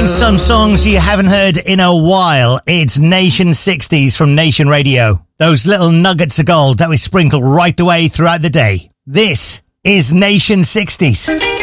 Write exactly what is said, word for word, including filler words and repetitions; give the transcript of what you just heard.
some songs you haven't heard in a while. It's Nation sixties from Nation Radio. Those little nuggets of gold that we sprinkle right the way throughout the day. This is Nation sixties.